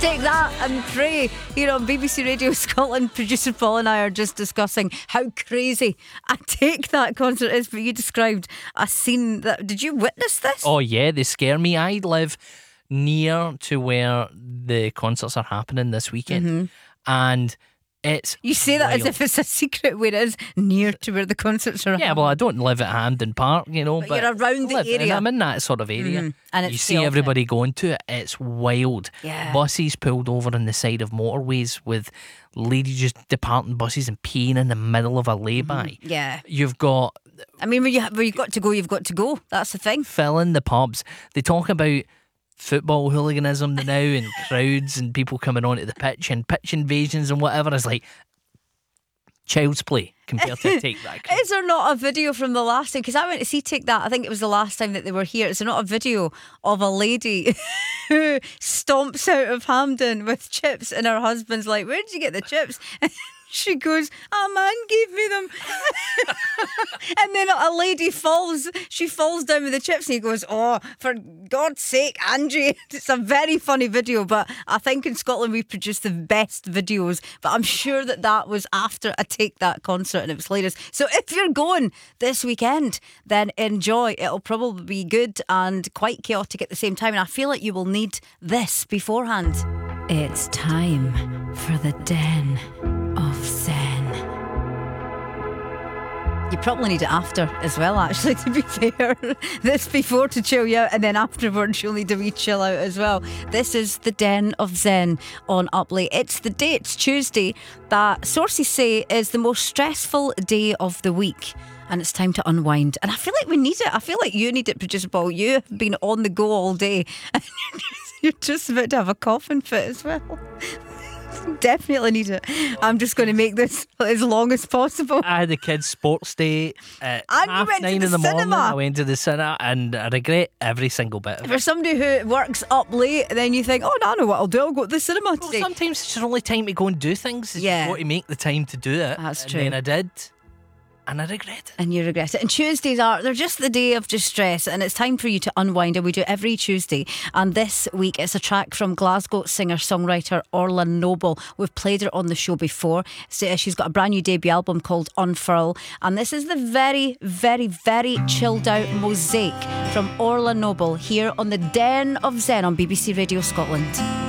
Take that and pray. Here on BBC Radio Scotland, producer Paul and I are just discussing how crazy a Take That concert is. But you described a scene that. Did you witness this? Oh yeah, they scare me. I live near to where the concerts are happening this weekend, and it's You say that wild. as if it's a secret where it is near to where the concerts are. Yeah, well, I don't live at Hampden Park, you know, But you're around the I live- area. and I'm in that sort of area, And it's you see the everybody going to it. It's wild. Yeah. Buses pulled over on the side of motorways with ladies just departing buses and peeing in the middle of a lay-by. Yeah. You've got I mean, where you've got to go, you've got to go. That's the thing. filling the pubs. They talk about football hooliganism now and crowds and people coming onto the pitch and pitch invasions and whatever. Is like child's play compared to Take That. Is there not a video from the last time? Because I went to see Take That. I think it was the last time that they were here. Is there not a video of a lady who stomps out of Hampden with chips and her husband's like, where did you get the chips? She goes, a man gave me them. And then a lady falls. She falls down with the chips and he goes, oh, for God's sake, Angie. It's a very funny video, but I think in Scotland we produce the best videos. But I'm sure that was after a Take That concert and it was hilarious. So if you're going this weekend, then enjoy. It'll probably be good and quite chaotic at the same time. And I feel like you will need this beforehand. It's time for the Den of Zen. You probably need it after as well, actually, to be fair. This before to chill you out, and then afterwards you'll need a wee chill out as well. This is the Den of Zen on Up Late. It's the day, it's Tuesday, that sources say is the most stressful day of the week. And it's time to unwind. And I feel like we need it. I feel like you need it, producer Paul. You have been on the go all day. And you're just about to have a coughing fit as well. Definitely need it. I'm just going to make this as long as possible. I had the kids' sports day at And you half went to 9 the in the morning. cinema. I went to the cinema and I regret every single bit of For it. somebody who works up late, then you think, oh, no, I know what I'll do. I'll go to the cinema Well, today. sometimes it's your only time to go and do things. Yeah. You've got to make the time to do it. That's and true. then I did. And I regret it. And you regret it. And Tuesdays they're just the day of distress, and it's time for you to unwind, and we do it every Tuesday. And this week it's a track from Glasgow singer-songwriter Orla Noble. We've played her on the show before. So she's got a brand new debut album called Unfurl, and this is the very, very, very chilled out Mosaic from Orla Noble here on the Den of Zen on BBC Radio Scotland.